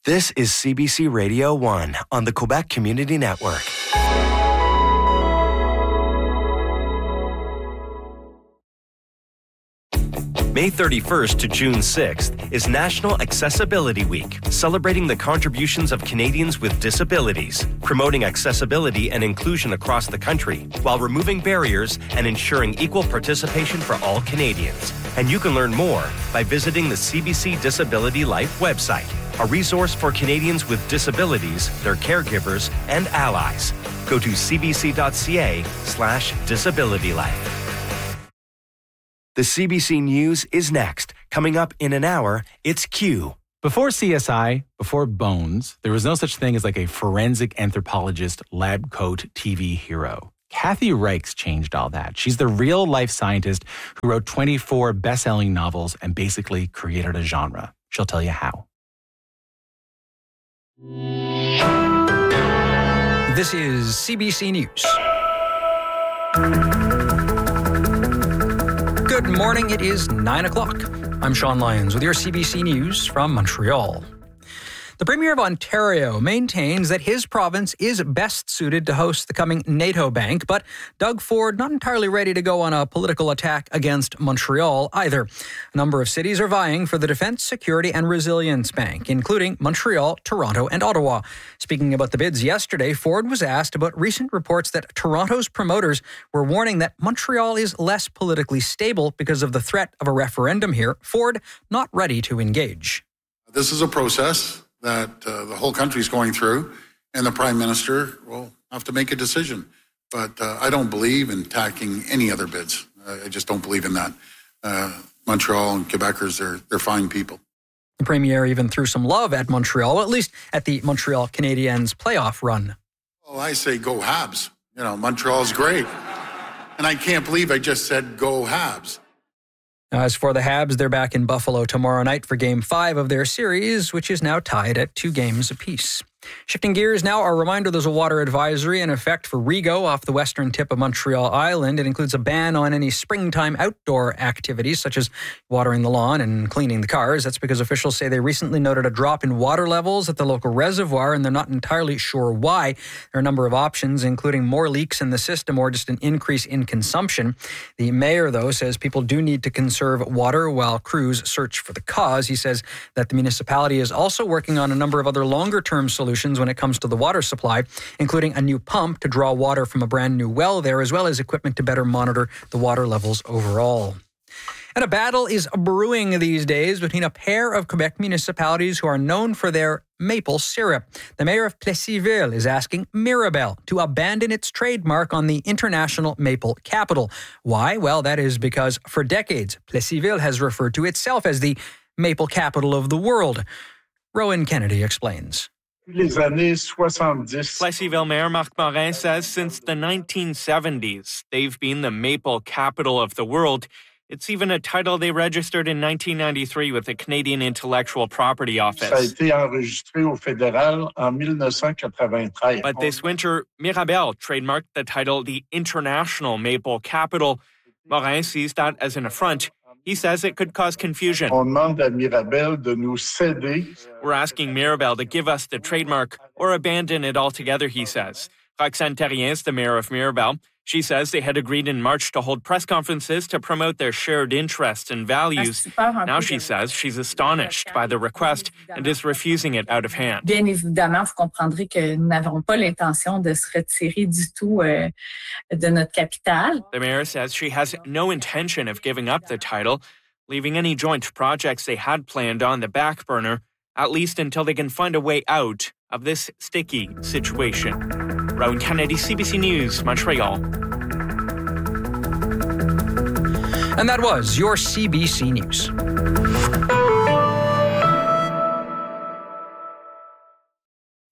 This is CBC Radio 1 on the Quebec Community Network. May 31st to June 6th is National Accessibility Week, celebrating the contributions of Canadians with disabilities, promoting accessibility and inclusion across the country, while removing barriers and ensuring equal participation for all Canadians. And you can learn more by visiting the CBC Disability Life website, a resource for Canadians with disabilities, their caregivers, and allies. Go to cbc.ca/disabilitylife. The CBC News is next. Coming up in an hour, it's Q. Before CSI, before Bones, there was no such thing as like a forensic anthropologist lab coat TV hero. Kathy Reichs changed all that. She's the real-life scientist who wrote 24 best-selling novels and basically created a genre. She'll tell you how. This is CBC News. Good morning. It is 9 o'clock. I'm Sean Lyons with your CBC News from Montreal. The Premier of Ontario maintains that his province is best suited to host the coming NATO Bank, but Doug Ford not entirely ready to go on a political attack against Montreal either. A number of cities are vying for the Defence, Security and Resilience Bank, including Montreal, Toronto and Ottawa. Speaking about the bids yesterday, Ford was asked about recent reports that Toronto's promoters were warning that Montreal is less politically stable because of the threat of a referendum here. Ford not ready to engage. This is a process that the whole country is going through, and the Prime Minister will have to make a decision. But I don't believe in tacking any other bids. I just don't believe in that. Montreal and Quebecers, they're fine people. The Premier even threw some love at Montreal, at least at the Montreal Canadiens playoff run. Well, I say go Habs. You know, Montreal's great. And I can't believe I just said go Habs. As for the Habs, they're back in Buffalo tomorrow night for Game 5 of their series, which is now tied at 2 games apiece. Shifting gears now, a reminder there's a water advisory in effect for Rigaud off the western tip of Montreal Island. It includes a ban on any springtime outdoor activities such as watering the lawn and cleaning the cars. That's because officials say they recently noted a drop in water levels at the local reservoir, and they're not entirely sure why. There are a number of options, including more leaks in the system or just an increase in consumption. The mayor, though, says people do need to conserve water while crews search for the cause. He says that the municipality is also working on a number of other longer-term solutions when it comes to the water supply, including a new pump to draw water from a brand new well there, as well as equipment to better monitor the water levels overall. And a battle is brewing these days between a pair of Quebec municipalities who are known for their maple syrup. The mayor of Plessisville is asking Mirabel to abandon its trademark on the international maple capital. Why? Well, that is because for decades, Plessisville has referred to itself as the maple capital of the world. Rowan Kennedy explains. Plessisville Mayor Marc Morin says since the 1970s, they've been the maple capital of the world. It's even a title they registered in 1993 with the Canadian Intellectual Property Office. But this winter, Mirabel trademarked the title the International Maple Capital. Morin sees that as an affront. He says it could cause confusion. We're asking Mirabel to give us the trademark or abandon it altogether, he says. Roxane Terrien is the mayor of Mirabel. She says they had agreed in March to hold press conferences to promote their shared interests and values. Now she says she's astonished by the request and is refusing it out of hand. Bien évidemment, vous comprendrez que nous n'avons pas l'intention de se retirer du tout de notre capitale. The mayor says she has no intention of giving up the title, leaving any joint projects they had planned on the back burner, at least until they can find a way out of this sticky situation. Rowan Kennedy, CBC News, Montreal. And that was your CBC News.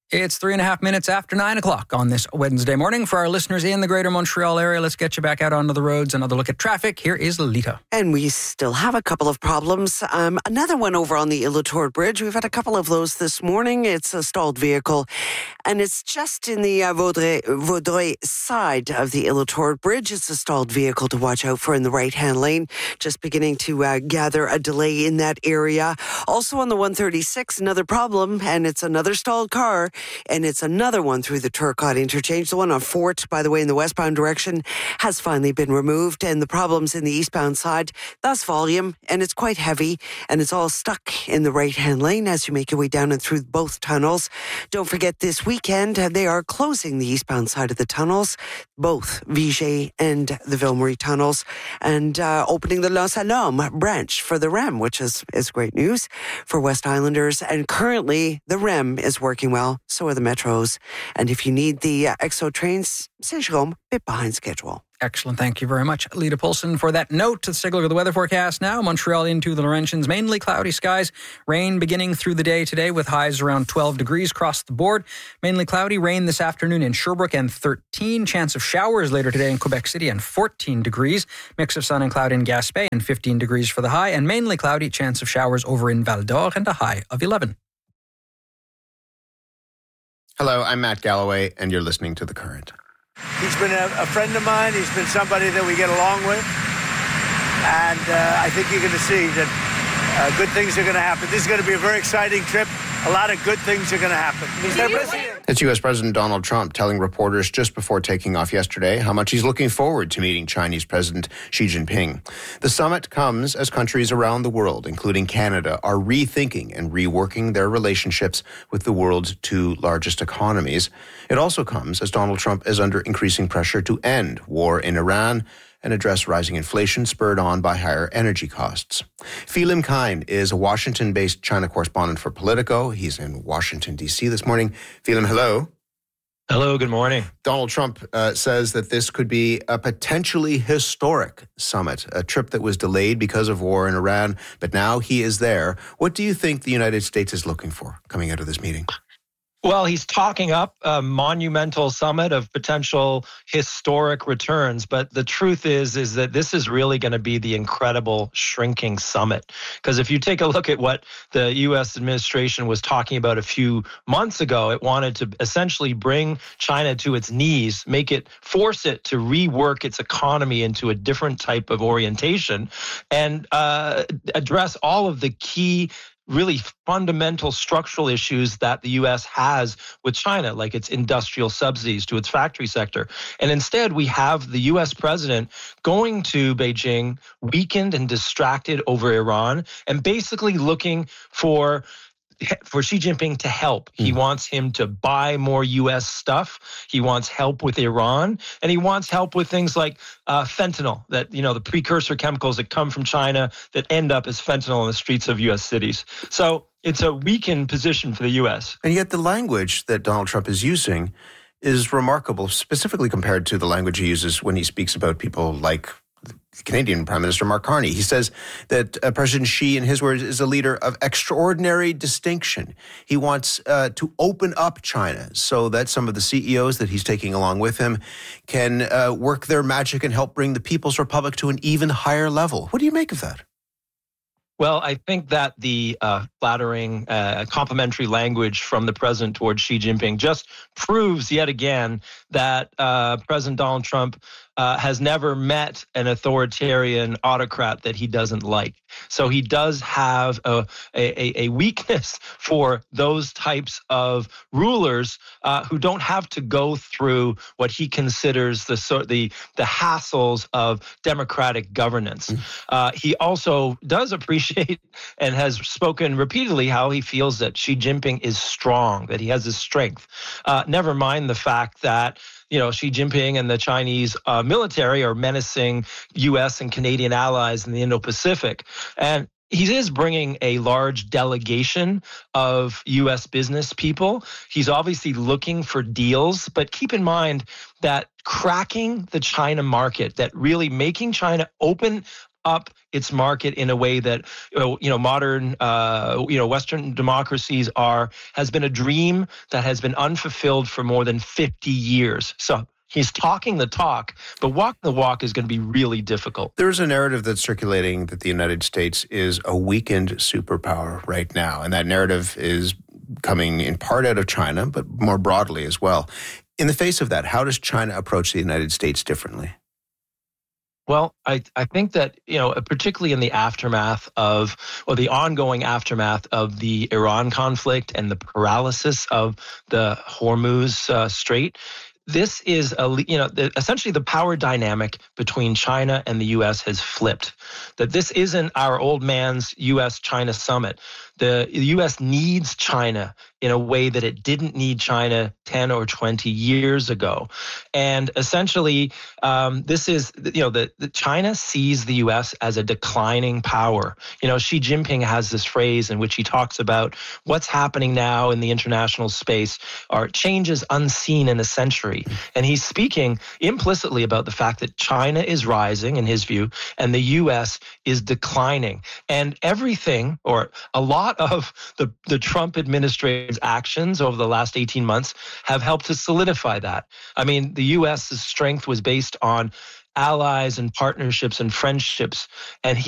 It's 3.5 minutes after 9 o'clock on this Wednesday morning. For our listeners in the greater Montreal area, let's get you back out onto the roads. Another look at traffic. Here is Lita. And we still have a couple of problems. Another one over on the Île aux Tours Bridge. We've had a couple of those this morning. It's a stalled vehicle, and it's just in the Vaudreuil side of the Île aux Tours Bridge. It's a stalled vehicle to watch out for in the right-hand lane. Just beginning to gather a delay in that area. Also on the 136, another problem, and it's another stalled car. And it's another one through the Turcotte interchange. The one on Fort, by the way, in the westbound direction, has finally been removed. And the problem's in the eastbound side, that's volume, and it's quite heavy. And it's all stuck in the right-hand lane as you make your way down and through both tunnels. Don't forget this weekend, they are closing the eastbound side of the tunnels, both Viger and the Ville-Marie tunnels, and opening the Los Alums branch for the REM, which is great news for West Islanders. And currently, the REM is working well. So are the metros. And if you need the EXO trains, Saint-Jérôme, a bit behind schedule. Excellent. Thank you very much, Lita Poulsen, for that note. Let's take a look at the weather forecast now. Montreal into the Laurentians, mainly cloudy skies. Rain beginning through the day today with highs around 12 degrees across the board. Mainly cloudy. Rain this afternoon in Sherbrooke and 13. Chance of showers later today in Quebec City and 14 degrees. Mix of sun and cloud in Gaspé and 15 degrees for the high. And mainly cloudy. Chance of showers over in Val d'Or and a high of 11. Hello, I'm Matt Galloway, and you're listening to The Current. He's been a friend of mine. He's been somebody that we get along with. And I think you're going to see that good things are going to happen. This is going to be a very exciting trip. A lot of good things are going to happen. It's U.S. President Donald Trump telling reporters just before taking off yesterday how much he's looking forward to meeting Chinese President Xi Jinping. The summit comes as countries around the world, including Canada, are rethinking and reworking their relationships with the world's two largest economies. It also comes as Donald Trump is under increasing pressure to end war in Iran and address rising inflation spurred on by higher energy costs. Phi Lim Kine is a Washington-based China correspondent for Politico. He's in Washington, D.C. this morning. Phi Lim, hello. Hello, good morning. Donald Trump says that this could be a potentially historic summit, a trip that was delayed because of war in Iran, but now he is there. What do you think the United States is looking for coming out of this meeting? Well, he's talking up a monumental summit of potential historic returns. But the truth is that this is really going to be the incredible shrinking summit. Because if you take a look at what the U.S. administration was talking about a few months ago, it wanted to essentially bring China to its knees, force it to rework its economy into a different type of orientation and address all of the key really fundamental structural issues that the U.S. has with China, like its industrial subsidies to its factory sector. And instead, we have the U.S. president going to Beijing, weakened and distracted over Iran, and basically looking for Xi Jinping to help. He wants him to buy more U.S. stuff. He wants help with Iran, and he wants help with things like fentanyl, that, the precursor chemicals that come from China that end up as fentanyl in the streets of U.S. cities. So it's a weakened position for the U.S. And yet the language that Donald Trump is using is remarkable, specifically compared to the language he uses when he speaks about people like Canadian Prime Minister Mark Carney. He says that President Xi, in his words, is a leader of extraordinary distinction. He wants to open up China so that some of the CEOs that he's taking along with him can work their magic and help bring the People's Republic to an even higher level. What do you make of that? Well, I think that the flattering, complimentary language from the president towards Xi Jinping just proves yet again that President Donald Trump has never met an authoritarian autocrat that he doesn't like. So he does have a weakness for those types of rulers who don't have to go through what he considers the hassles of democratic governance. He also does appreciate and has spoken repeatedly how he feels that Xi Jinping is strong, that he has his strength. Never mind the fact that Xi Jinping and the Chinese military are menacing U.S. and Canadian allies in the Indo-Pacific. And he is bringing a large delegation of U.S. business people. He's obviously looking for deals, but keep in mind that cracking the China market, that really making China open up its market in a way that modern Western democracies has been a dream that has been unfulfilled for more than 50 years. So he's talking the talk, but walking the walk is going to be really difficult. There's a narrative that's circulating that the United States is a weakened superpower right now, and that narrative is coming in part out of China, but more broadly as well. In the face of that, how does China approach the United States differently? Well, I think that, particularly in the ongoing aftermath of the Iran conflict and the paralysis of the Hormuz Strait, this is essentially the power dynamic between China and the U.S. has flipped. That this isn't our old man's U.S.-China summit. The U.S. needs China in a way that it didn't need China 10 or 20 years ago. And essentially, this is, China sees the U.S. as a declining power. Xi Jinping has this phrase in which he talks about what's happening now in the international space are changes unseen in a century. And he's speaking implicitly about the fact that China is rising, in his view, and the U.S. is declining. And everything, or a lot of the Trump administration's actions over the last 18 months have helped to solidify that. I mean, the U.S.'s strength was based on allies and partnerships and friendships, and